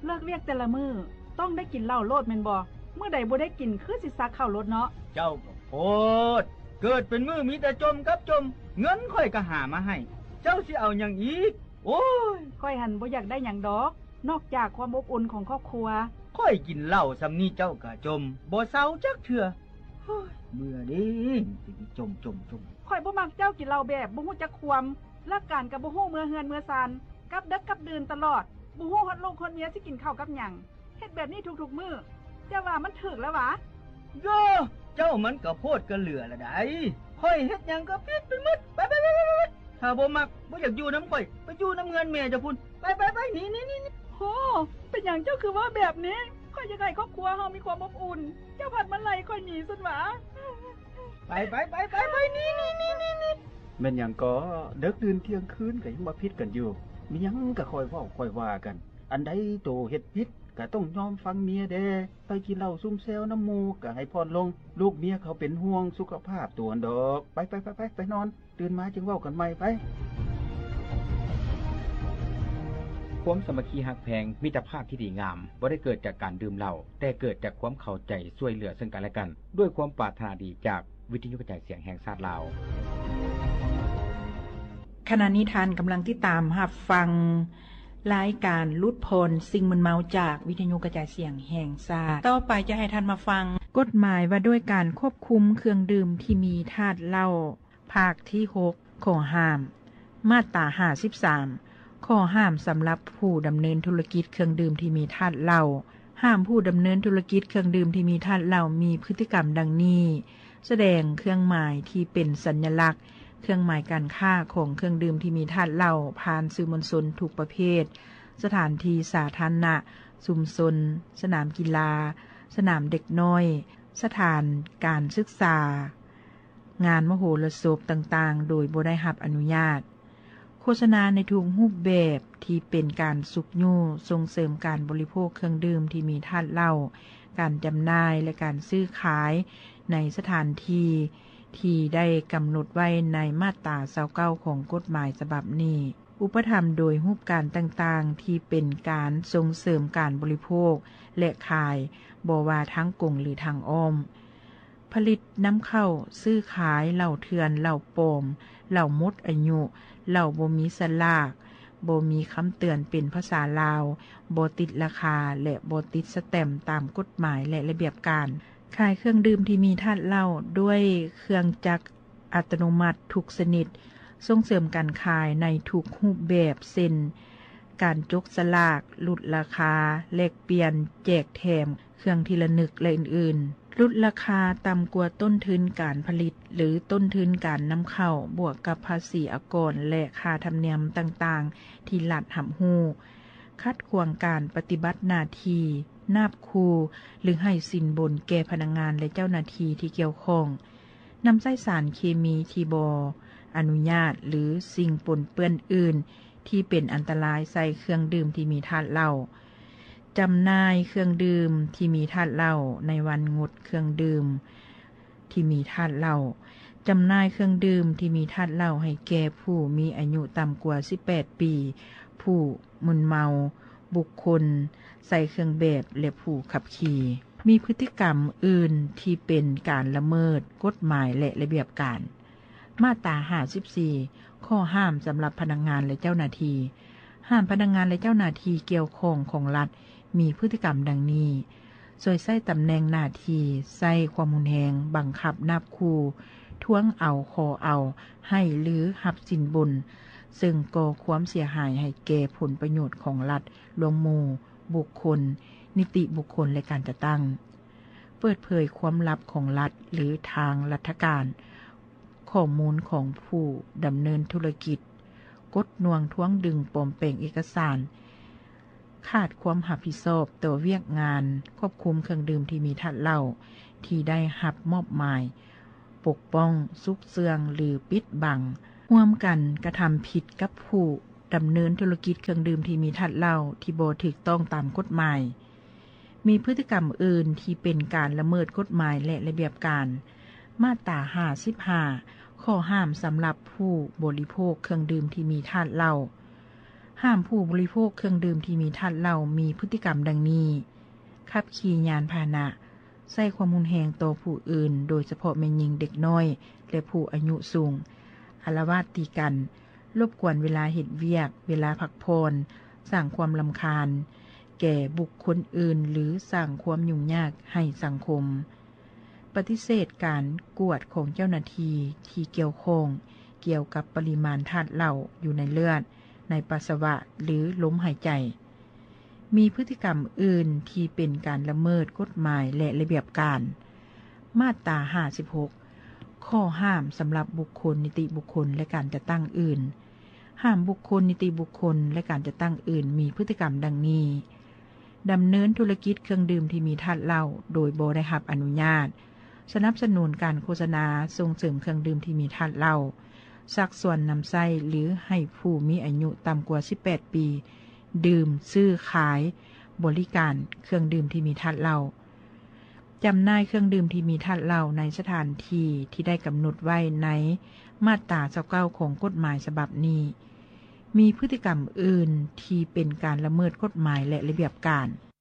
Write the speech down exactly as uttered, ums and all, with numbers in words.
เลิกเรียกแต่ละมือต้องได้กินเหล้าโลดแม่นบ่เมื่อใดบ่ได้กินคือสิซักข้าวโลดเนาะเจ้าก็โพดเกิดเป็นมือมีแต่จมกับจมเงินค่อยก็หามาให้เจ้าสิเอาหยังอีกโอ้ยค่อยหันบ่อยากได้หยังดอกนอกจากความอบอุ่นของครอบครัวค่อยกินเหล้าซำนี้เจ้าก็จมบ่เซาจักเทื่อเฮ้ยเบื่อเด้สิจมจมจมค่อยบ่มักเจ้ากินเหล้าแบบบ่ฮู้จักความละการก็บ่ฮู้เมื่อเฮือนเมื่อซานกลับดึกกลับดื่นตลอดบ่ฮู้ฮอดลูกคนเมียสิกินข้าวกับหยังเฮ็ดแบบนี้ทุกๆมื้อจะว่ามันถูกแล้วหวะโยเจ้ามันก็โพดก็เหลือละได้ค่อยเฮ็ดหยังก็ผิดเป็นหมดไปๆๆๆถ้าบ่มักบ่อยากอยู่นำข่อยไปอยู่นำเงินแม่เจ้าพุ่นไปๆๆนี่ๆๆโอ้เป็นหยังเจ้าคือว่าแบบนี้ค่อยอยากให้ครอบครัวเฮามีความอบอุ่นเจ้าผัดมันไล่ค่อยหนีซั่นหวะไปๆๆๆนี่ๆๆๆแม่นหยังก็ดึกดื่นเที่ยงคืนก็ยังบ่ผิดกันอยู่มีหยังก็ค่อยเว้าค่อยว่ากันอันใดโตเฮ็ดผิดก็ต้องยอมฟังเมียแดไปกินเหล้าซุ่มแซวน้ำหมู่ก็ให้พรลงลูกเมียเขาเป็นห่วงสุขภาพตัวดอกไปๆๆๆไปนอนตื่นมาจึงเว้ากันใหม่ไปความสามัคคีฮักแพงมิตรภาพที่ดีงามบ่ได้เกิดจากการดื่มเหล้าแต่เกิดจากความเข้าใจช่วยเหลือซึ่งกันและกันด้วยความปรารถนาดีจากวิทยุกระจายเสียงแห่งชาติลาวขณะนี้ท่านกำลังติดตามรับฟังรายการลุดพลสิ่งมึนเมาจากวิทยุกระจายเสียงแห่งชาติต่อไปจะให้ท่านมาฟังกฎหมายว่าด้วยการควบคุมเครื่องดื่มที่มีธาตุเหล้าภาคที่หกข้อห้ามมาตราห้าสิบสามข้อห้ามสำหรับผู้ดำเนินธุรกิจเครื่องดื่มที่มีธาตุเหล้าห้ามผู้ดำเนินธุรกิจเครื่องดื่มที่มีธาตุเหล้ามีพฤติกรรมดังนี้แสดงเครื่องหมายที่เป็นสัญลักษณ์เครื่องหมายการค้าของเครื่องดื่มที่มีธาตุเหล้าผ่านสื่อมวลชนทุกประเภทสถานที่สาธารณะชุมชนสนามกีฬาสนามเด็กน้อยสถานการศึกษางานมโหรสพต่างๆโดยบ่ได้รับอนุญาตโฆษณาในทุกรูปแบบที่เป็นการสุกยู่ส่งเสริมการบริโภคเครื่องดื่มที่มีธาตุเหล้าการจำหน่ายและการซื้อขายในสถานที่ที่ได้กำหนดไว้ในมาตรายี่สิบเก้าของกฎหมายฉบับนี้อุปถัมภ์โดยรูปการต่างๆที่เป็นการส่งเสริมการบริโภคและขายบ่ว่าทั้งกงหรือทางอ้อมผลิตนำเข้าซื้อขายเหล้าเถื่อนเหล้าปลอมเหล้าหมดอายุเหล้าบ่มีสลากบ่มีคำเตือนเป็นภาษาลาวบ่ติดราคาและบ่ติดสแตมป์ตามกฎหมายและระเบียบการขายเครื่องดื่มที่มีธาตุเหล้าด้วยเครื่องจักรอัตโนมัติทุกชนิดส่งเสริมการขายในทุกรูปแบบเช่นการจกสลากลดราคาแลกเปลี่ยนแจกแถมเครื่องทีละนึกและอื่นๆลดราคาต่ำกว่าต้นทุนการผลิตหรือต้นทุนการนำเข้าบวกกับภาษีอากรและค่าธรรมเนียมต่างๆที่รัฐหำฮู้คัดขวางการปฏิบัติหน้าที่นาบคูหรือให้สินบนแก่พนักงานและเจ้าหน้าที่ที่เกี่ยวข้องนำใช้สารเคมีที่บ่อนุญาตหรือสิ่งปนเปื้อนอื่นที่เป็นอันตรายใส่เครื่องดื่มที่มีธาตุเหล้าจำหน่ายเครื่องดื่มที่มีธาตุเหล้าในวันงดเครื่องดื่มที่มีธาตุเหล้าจำหน่ายเครื่องดื่มที่มีธาตุเหล้าให้แก่ผู้มีอายุต่ำกว่าสิบแปดปีผู้มึนเมาบุคคลใส่เครื่องแบบและผู้ขับขี่มีพฤติกรรมอื่นที่เป็นการละเมิดกฎหมายและระเบียบการมาตราห้าสิบสี่ข้อห้ามสำหรับพนักงานและเจ้าหน้าที่ห้ามพนักงานและเจ้าหน้าที่เกี่ยวข้องของรัฐมีพฤติกรรมดังนี้โดยใช้ตำแหน่งหน้าที่ใช้ความรุนแรงบังคับนับคู่ท้วงเอาขอเอาให้หรือหับสินบนซึ่งก่อความเสียหายให้แก่ผลประโยชน์ของรัฐรวมหมู่บุคคลนิติบุคคลและการจัดตั้งเปิดเผยความลับของรัฐหรือทางราชการข้อมูลของผู้ดำเนินธุรกิจกดน่วงท้วงดึงปลอมแปลงเอกสารขาดความรับผิดชอบต่อเวียกงานควบคุมเครื่องดื่มที่มีธาตุเหล้าที่ได้รับมอบหมายปกป้องซุกเสืองหรือปิดบังร่วมกันกระทำผิดกับผู้ดำเนินธุรกิจเครื่องดื่มที่มีธาตุเหล้าที่บ่ถูกต้องตามกฎหมายมีพฤติกรรมอื่นที่เป็นการละเมิดกฎหมายและระเบียบการมาตราห้าสิบห้าข้อห้ามสำหรับผู้บริโภคเครื่องดื่มที่มีธาตุเหล้าห้ามผู้บริโภคเครื่องดื่มที่มีธาตุเหล้ามีพฤติกรรมดังนี้ขับขี่ยานพาหนะใส่ความรุนแรงต่อผู้อื่นโดยเฉพาะแม่หญิงเด็กน้อยและผู้อายุสูงอาละวาดตีกันรบกวนเวลาเฮ็ดเวียกเวลาพักผ่อนสร้างความรำคาญแก่บุคคลอื่นหรือสร้างความยุ่งยากให้สังคมปฏิเสธการกวดของเจ้าหน้าที่ที่เกี่ยวข้องเกี่ยวกับปริมาณธาตุเหล้าอยู่ในเลือดในปัสสาวะหรือลมหายใจมีพฤติกรรมอื่นที่เป็นการละเมิดกฎหมายและระเบียบการมาตราห้าสิบหกข้อห้ามสำหรับบุคคลนิติบุคคลและการจัดตั้งอื่นห้ามบุคคลนิติบุคคลและการจัดตั้งอื่นมีพฤติกรรมดังนี้ดำเนินธุรกิจเครื่องดื่มที่มีธาตุเหล้าโดยบ่ได้รับอนุญาตสนับสนุนการโฆษณาส่งเสริมเครื่องดื่มที่มีธาตุเหล้าชักชวนนำไส้หรือให้ผู้มีอายุต่ำกว่าสิบแปดปีดื่มซื้อขายบริการเครื่องดื่มที่มีธาตุเหล้าจำหน่ายเครื่องดื่มที่มีธาตุเหล้าในสถานที่ที่ได้กำหนดไว้ในมาตรายี่สิบเก้าของกฎหมายฉบับนี้มีพฤติกรรมอื่นที่เป็นการละเมิดกฎหมายและระเบียบการ